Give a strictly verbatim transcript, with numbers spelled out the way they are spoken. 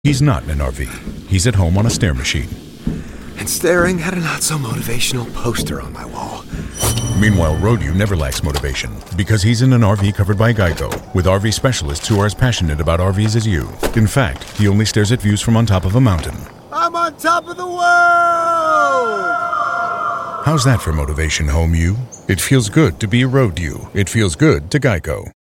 He's not in an R V. He's at home on a stair machine. And staring at a not-so-motivational poster on my wall. Meanwhile, Road-U never lacks motivation because he's in an R V covered by Geico, with R V specialists who are as passionate about R Vs as you. In fact, he only stares at views from on top of a mountain. I'm on top of the world! How's that for motivation, home you? It feels good to be Road-U. It feels good to Geico.